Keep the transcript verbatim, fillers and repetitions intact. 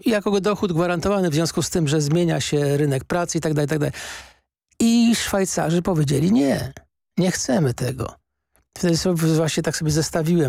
jako dochód gwarantowany w związku z tym, że zmienia się rynek pracy i tak dalej, i tak dalej. I Szwajcarzy powiedzieli nie, nie chcemy tego. Wtedy sobie właśnie tak sobie zestawiłem